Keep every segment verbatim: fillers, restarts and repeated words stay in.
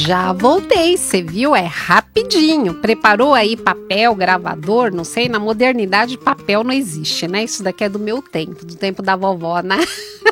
Já voltei, você viu? É rapidinho. Preparou aí papel, gravador? Não sei, na modernidade papel não existe, né? Isso daqui é do meu tempo, do tempo da vovó, né?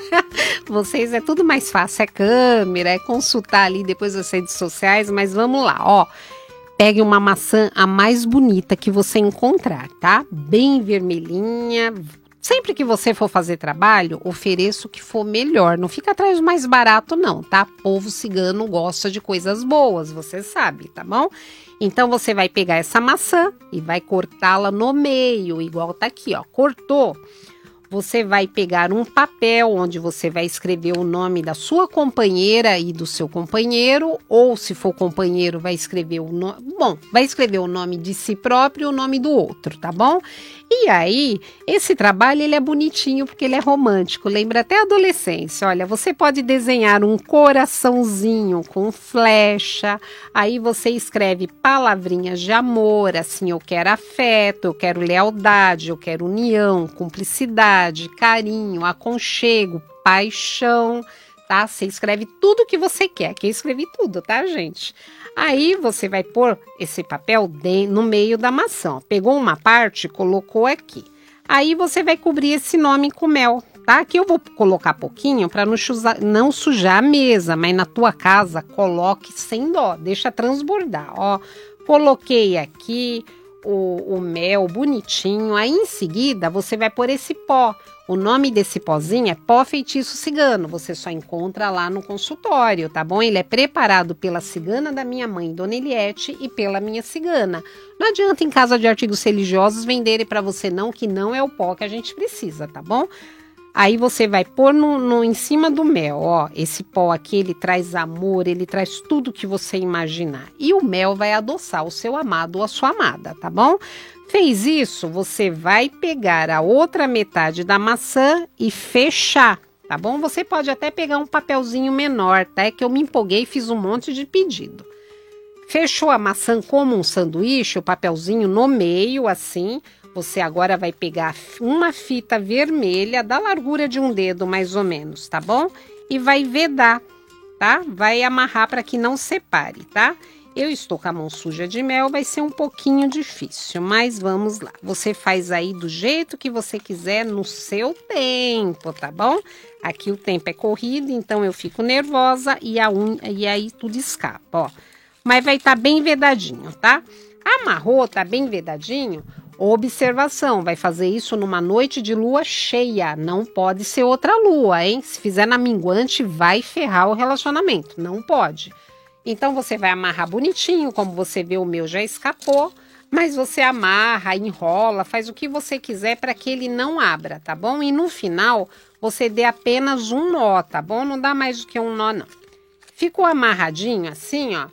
Vocês é tudo mais fácil, é câmera, é consultar ali depois as redes sociais, mas vamos lá, ó. Pegue uma maçã a mais bonita que você encontrar, tá? Bem vermelhinha. Sempre que você for fazer trabalho, ofereça o que for melhor. Não fica atrás do mais barato, não, tá? Povo cigano gosta de coisas boas, você sabe, tá bom? Então, você vai pegar essa maçã e vai cortá-la no meio, igual tá aqui, ó. Cortou. Você vai pegar um papel onde você vai escrever o nome da sua companheira e do seu companheiro, ou se for companheiro, vai escrever o nome. Bom, vai escrever o nome de si próprio e o nome do outro, tá bom? E aí, esse trabalho ele é bonitinho porque ele é romântico, lembra até a adolescência. Olha, você pode desenhar um coraçãozinho com flecha, aí você escreve palavrinhas de amor, assim, eu quero afeto, eu quero lealdade, eu quero união, cumplicidade, carinho, aconchego, paixão, tá? Você escreve tudo que você quer, que eu escrevi tudo, tá, gente? Aí você vai pôr esse papel de, no meio da maçã. Pegou uma parte, colocou aqui. Aí você vai cobrir esse nome com mel, tá? Aqui eu vou colocar pouquinho para não, não sujar a mesa, mas na tua casa coloque sem dó, deixa transbordar, ó. Coloquei aqui o, o mel bonitinho, aí em seguida você vai pôr esse pó. O nome desse pozinho é pó feitiço cigano, você só encontra lá no consultório, tá bom? Ele é preparado pela cigana da minha mãe, Dona Eliette, e pela minha cigana. Não adianta em casa de artigos religiosos venderem para você não, que não é o pó que a gente precisa, tá bom? Aí você vai pôr no, no, em cima do mel, ó, esse pó aqui, ele traz amor, ele traz tudo que você imaginar. E o mel vai adoçar o seu amado ou a sua amada, tá bom? Fez isso, você vai pegar a outra metade da maçã e fechar, tá bom? Você pode até pegar um papelzinho menor, tá? É que eu me empolguei e fiz um monte de pedido. Fechou a maçã como um sanduíche, o papelzinho no meio, assim. Você agora vai pegar uma fita vermelha da largura de um dedo, mais ou menos, tá bom? E vai vedar, tá? Vai amarrar para que não separe, tá? Eu estou com a mão suja de mel, vai ser um pouquinho difícil, mas vamos lá. Você faz aí do jeito que você quiser, no seu tempo, tá bom? Aqui o tempo é corrido, então eu fico nervosa e, a unha, e aí tudo escapa, ó. Mas vai estar tá bem vedadinho, tá? Amarrou, tá bem vedadinho? Observação, vai fazer isso numa noite de lua cheia, não pode ser outra lua, hein? Se fizer na minguante, vai ferrar o relacionamento, não pode. Então, você vai amarrar bonitinho, como você vê, o meu já escapou, mas você amarra, enrola, faz o que você quiser para que ele não abra, tá bom? E no final, você dê apenas um nó, tá bom? Não dá mais do que um nó, não. Ficou amarradinho assim, ó.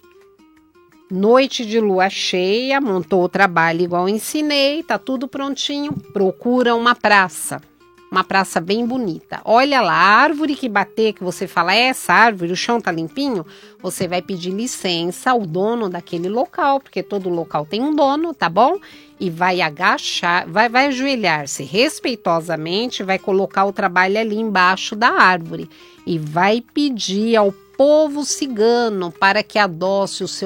Noite de lua cheia, montou o trabalho igual eu ensinei, tá tudo prontinho. Procura uma praça. Uma praça bem bonita. Olha lá, a árvore que bater, que você fala, é essa árvore, o chão tá limpinho, você vai pedir licença ao dono daquele local, porque todo local tem um dono, tá bom? E vai agachar, vai, vai ajoelhar-se respeitosamente, vai colocar o trabalho ali embaixo da árvore e vai pedir ao povo cigano para que adoce o seu